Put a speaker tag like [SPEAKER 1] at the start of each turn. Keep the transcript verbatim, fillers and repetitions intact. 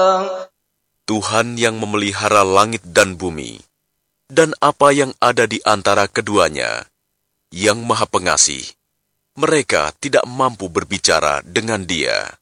[SPEAKER 1] Tuhan yang memelihara langit dan bumi, dan apa yang ada di antara keduanya, yang Maha Pengasih, mereka tidak mampu berbicara dengan Dia.